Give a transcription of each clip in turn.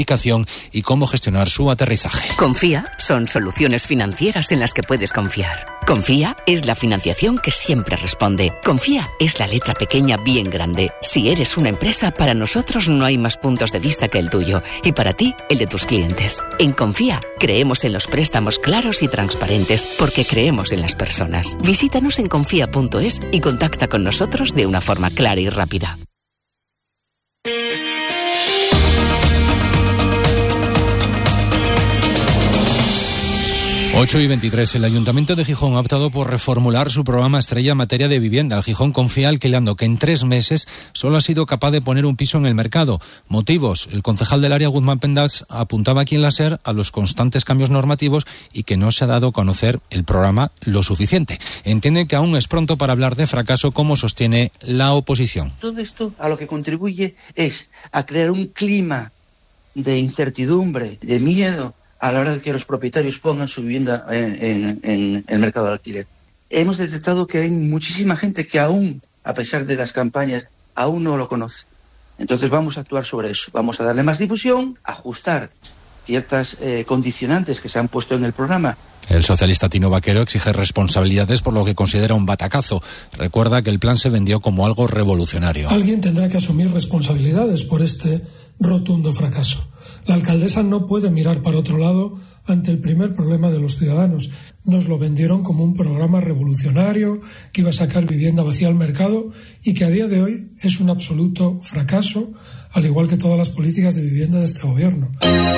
y cómo gestionar su aterrizaje. Confía son soluciones financieras en las que puedes confiar. Confía es la financiación que siempre responde. Confía es la letra pequeña bien grande. Si eres una empresa, para nosotros no hay más puntos de vista que el tuyo y para ti, el de tus clientes. En Confía creemos en los préstamos claros y transparentes porque creemos en las personas. Visítanos en confía.es y contacta con nosotros de una forma clara y rápida. 8:23. El Ayuntamiento de Gijón ha optado por reformular su programa estrella en materia de vivienda. El Gijón confía alquilando que en 3 meses solo ha sido capaz de poner un piso en el mercado. Motivos: el concejal del área, Guzmán Pendas, apuntaba aquí en la SER a los constantes cambios normativos y que no se ha dado a conocer el programa lo suficiente. Entiende que aún es pronto para hablar de fracaso, como sostiene la oposición. Todo esto a lo que contribuye es a crear un clima de incertidumbre, de miedo, a la hora de que los propietarios pongan su vivienda en el mercado de alquiler. Hemos detectado que hay muchísima gente que aún, a pesar de las campañas, aún no lo conoce. Entonces vamos a actuar sobre eso. Vamos a darle más difusión, ajustar ciertas condicionantes que se han puesto en el programa. El socialista Tino Vaquero exige responsabilidades por lo que considera un batacazo. Recuerda que el plan se vendió como algo revolucionario. Alguien tendrá que asumir responsabilidades por este rotundo fracaso. La alcaldesa no puede mirar para otro lado ante el primer problema de los ciudadanos. Nos lo vendieron como un programa revolucionario que iba a sacar vivienda vacía al mercado y que a día de hoy es un absoluto fracaso, al igual que todas las políticas de vivienda de este gobierno.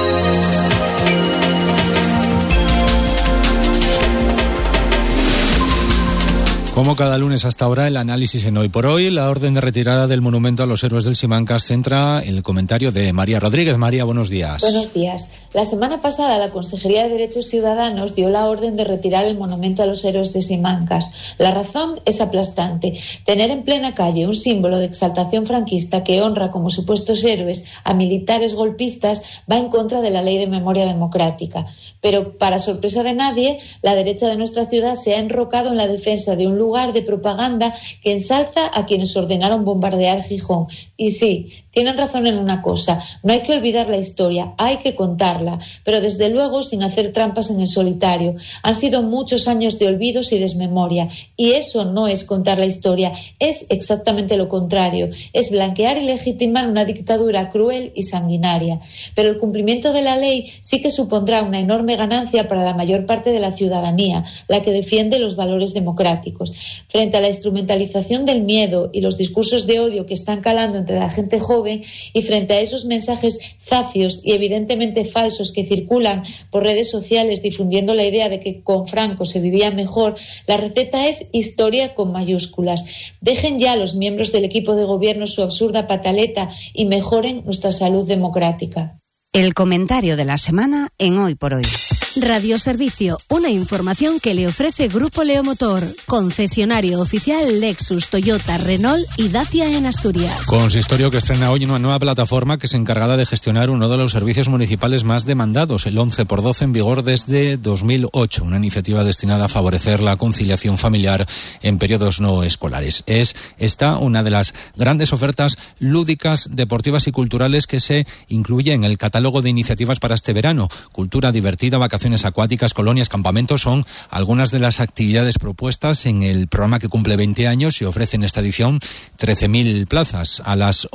Como cada lunes hasta ahora, el análisis en Hoy por Hoy. La orden de retirada del monumento a los héroes del Simancas centra el comentario de María Rodríguez. María, buenos días. Buenos días. La semana pasada la Consejería de Derechos Ciudadanos dio la orden de retirar el monumento a los héroes de Simancas. La razón es aplastante. Tener en plena calle un símbolo de exaltación franquista que honra como supuestos héroes a militares golpistas va en contra de la Ley de Memoria Democrática. Pero, para sorpresa de nadie, la derecha de nuestra ciudad se ha enrocado en la defensa de un lugar de propaganda que ensalza a quienes ordenaron bombardear Gijón. Y sí, tienen razón en una cosa: no hay que olvidar la historia, hay que contarla, pero desde luego sin hacer trampas en el solitario. Han sido muchos años de olvidos y desmemoria, y eso no es contar la historia, es exactamente lo contrario, es blanquear y legitimar una dictadura cruel y sanguinaria. Pero el cumplimiento de la ley sí que supondrá una enorme ganancia para la mayor parte de la ciudadanía, la que defiende los valores democráticos. Frente a la instrumentalización del miedo y los discursos de odio que están calando entre la gente joven, y frente a esos mensajes zafios y evidentemente falsos que circulan por redes sociales difundiendo la idea de que con Franco se vivía mejor, la receta es historia con mayúsculas. Dejen ya los miembros del equipo de gobierno su absurda pataleta y mejoren nuestra salud democrática. El comentario de la semana en Hoy por Hoy. Radioservicio, una información que le ofrece Grupo Leomotor, concesionario oficial Lexus, Toyota, Renault y Dacia en Asturias. Consistorio que estrena hoy una nueva plataforma que es encargada de gestionar uno de los servicios municipales más demandados, el 11x12, en vigor desde 2008, una iniciativa destinada a favorecer la conciliación familiar en periodos no escolares. Es esta una de las grandes ofertas lúdicas, deportivas y culturales que se incluye en el catálogo de iniciativas para este verano. Cultura divertida, vacaciones acuáticas, colonias, campamentos son algunas de las actividades propuestas en el programa que cumple 20 años y ofrece en esta edición 13.000 plazas. A las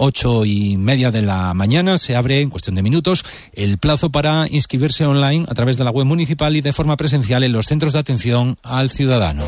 8:30 de la mañana se abre, en cuestión de minutos, el plazo para inscribirse online a través de la web municipal y de forma presencial en los centros de atención al ciudadano.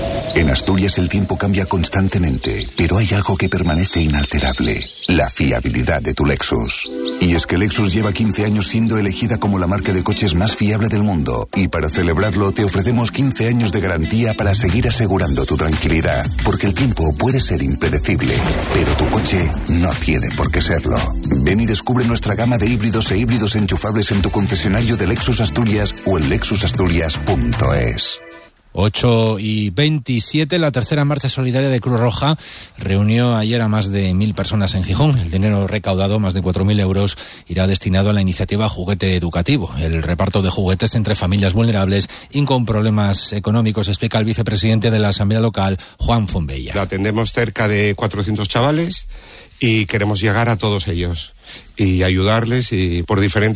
En Asturias el tiempo cambia constantemente, pero hay algo que permanece inalterable: la fiabilidad de tu Lexus. Y es que Lexus lleva 15 años siendo elegida como la marca de coches más fiable del mundo, y para celebrarlo te ofrecemos 15 años de garantía para seguir asegurando tu tranquilidad, porque el tiempo puede ser impredecible, pero tu coche no tiene por qué serlo. Ven y descubre nuestra gama de híbridos e híbridos enchufables en tu concesionario de Lexus Asturias o en lexusasturias.es. 8:27, la tercera marcha solidaria de Cruz Roja reunió ayer a más de 1.000 personas en Gijón. El dinero recaudado, más de 4.000 euros, irá destinado a la iniciativa Juguete Educativo, el reparto de juguetes entre familias vulnerables y con problemas económicos, explica el vicepresidente de la Asamblea Local, Juan Fombella. Atendemos cerca de 400 chavales y queremos llegar a todos ellos. y ayudarles y por diferentes